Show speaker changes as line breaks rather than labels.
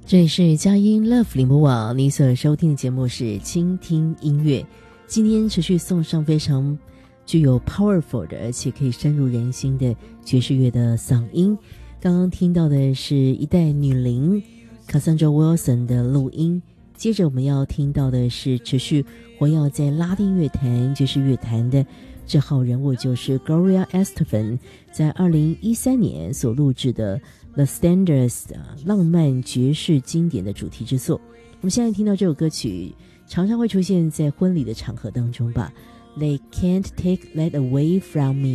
这里是佳音 Love 联播网，你所收听的节目是倾听音乐。今天持续送上非常具有 powerful 的，而且可以深入人心的爵士乐的嗓音。刚刚听到的是一代女伶 Cassandra Wilson 的录音，接着我们要听到的是持续活跃在拉丁乐坛、爵士乐坛的这号人物，就是 Gloria Estefan 在2013年所录制的The Standards 浪漫爵士经典的主题之作。我们现在听到这首歌曲常常会出现在婚礼的场合当中吧。 They can't take that away from me。